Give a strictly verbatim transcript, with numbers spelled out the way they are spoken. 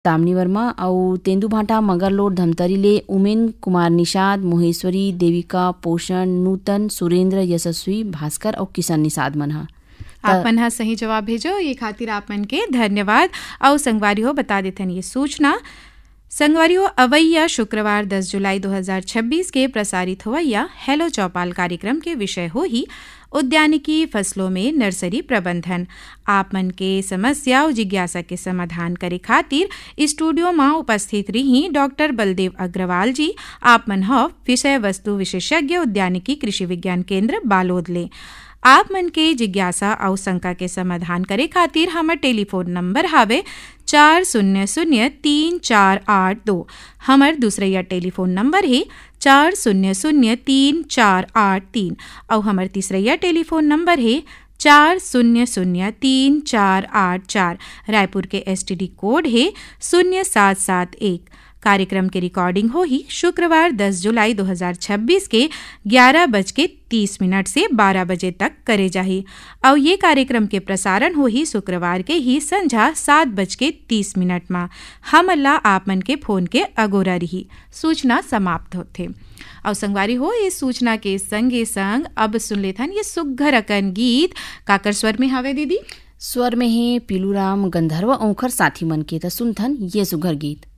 तामनी वर्मा और तेंदुभाटा मगरलोड धमतरी ले उमेन कुमार निषाद मोहेश्वरी देविका पोषण नूतन सुरेंद्र यशस्वी भास्कर और किशन निषाद मन हा। आप मन हा सही जवाब भेजो, ये खातिर आप मन के धन्यवाद। और संगवारी हो बता देथन ये सूचना संगवारी हो अवैया शुक्रवार दस जुलाई दो हज़ार छब्बीस के प्रसारित होवैया हेलो चौपाल कार्यक्रम के विषय हो ही उद्यानिकी फसलों में नर्सरी प्रबंधन। आप मन के समस्या और जिज्ञासा के समाधान करे खातिर स्टूडियो में उपस्थित रही डॉक्टर बलदेव अग्रवाल जी। आप मन ह विषय वस्तु विशेषज्ञ उद्यानिकी कृषि विज्ञान केंद्र बालोद ले। आप मन के जिज्ञासा और शंका के समाधान करे खातिर हमर टेलीफोन नंबर हावे चार शून्य शून्य तीन चार आठ दो। हमर दूसरा टेलीफोन नंबर है चार शून्य शून्य तीन चार आठ तीन और हमर तीसरा टेलीफोन नंबर है चार शून्य शून्य तीन चार आठ चार। रायपुर के एसटीडी कोड है शून्य सात सात एक। कार्यक्रम की रिकॉर्डिंग हो ही शुक्रवार दस जुलाई दो हज़ार छब्बीस के ग्यारह बज के तीस मिनट से बारह बजे तक करे जाही और ये कार्यक्रम के प्रसारण हो ही शुक्रवार के ही संझा सात बज के तीस मिनट में। हम अल्लाह आप मन के फोन के अगोरा रही। सूचना समाप्त होते और संगवारी हो ये सूचना के संगे संग अब सुन लेथन ये सुघर अकन गीत काकर स्वर में हवे दीदी। स्वर में है पीलूराम गंधर्व औखर साथी मन के त सुनथन ये सुघर गीत।